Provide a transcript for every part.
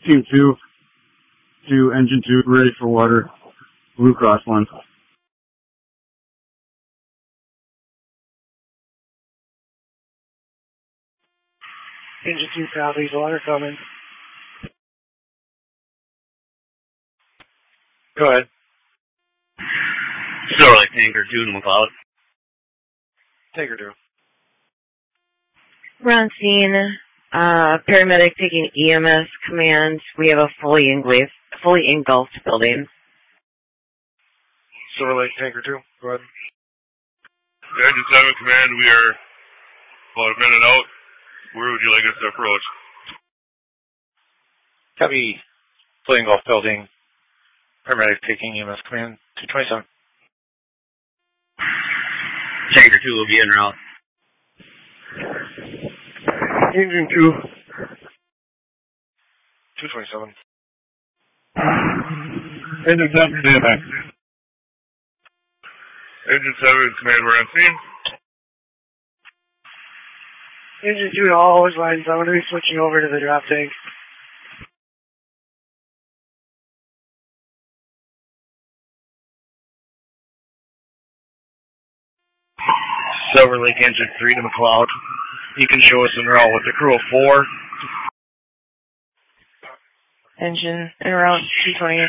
Team 2 to Engine 2, ready for water, Blue Cross 1. Engine 2 Southeast, water coming. Go ahead. Silver Lake Tanker 2 to McLeod. Tanker 2. We're on scene. Paramedic taking EMS command. We have a fully engulfed building. Silver Lake Tanker 2. Go ahead. Engine 7 Command, we are about a minute out. Where would you like us to approach? Copy. Fully engulfed building. Paramedic taking EMS command. 227. Tanker 2 will be en route. Engine 2. 227. Engine 7, stand by. Engine 7 Command, we're on scene. Engine 2 to all hose lines. I'm going to be switching over to the drop tank. Silver Lake Engine 3 to McLeod. You can show us en route with the crew of 4. Engine en route, 228.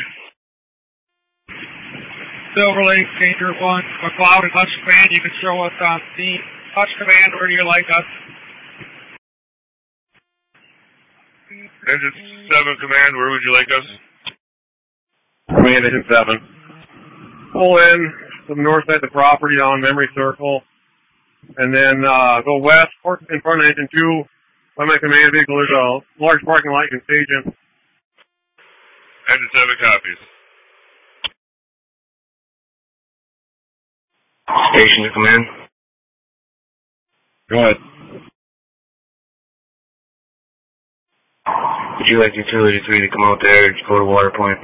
Silver Lake, Tanker 1, McLeod and Hutch Command, you can show us on scene. Hutch Command, where do you like us? Engine 7 Command, where would you like us? Command Engine 7. Pull in to the north side of the property on Memory Circle, and then go west, park in front of Engine 2. By my command vehicle, there's a large parking lot you can stage in. Engine 7 copies. Station to command. Go ahead. Would you like Utility 3 to come out there and go to water point?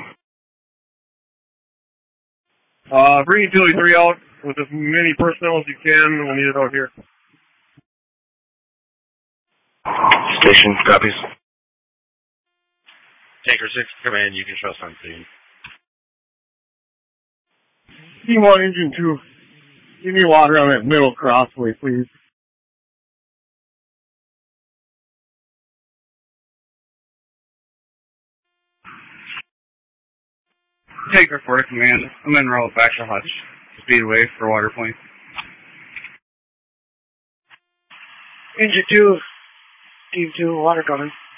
Bring Utility 3 out with as many personnel as you can. We'll need it out here. Station, copies. Tanker 6 Command, you can show us on scene. Team 1, Engine 2. Give me water on that middle crossway, please. Tanker 4 Command, I'm en route back to Hutch. Speedway for water point. Engine 2, Team 2, water coming.